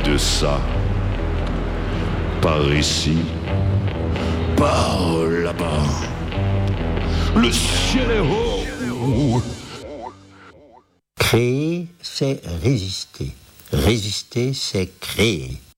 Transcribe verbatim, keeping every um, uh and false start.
de ça. Par ici, par là-bas. Le ciel est haut. Créer, c'est résister. Résister, c'est créer.